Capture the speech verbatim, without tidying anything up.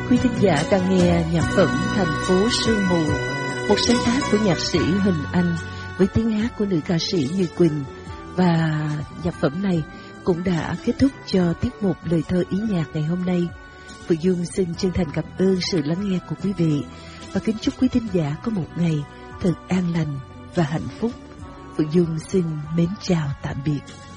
Quý thính giả đang nghe nhạc phẩm Thành phố Sương Mù, một sáng tác của nhạc sĩ Huỳnh Anh với tiếng hát của nữ ca sĩ Như Quỳnh. Và nhạc phẩm này cũng đã kết thúc cho tiết mục lời thơ ý nhạc ngày hôm nay. Phượng Dung xin chân thành cảm ơn sự lắng nghe của quý vị và kính chúc quý thính giả có một ngày thật an lành và hạnh phúc. Phượng Dung xin mến chào tạm biệt.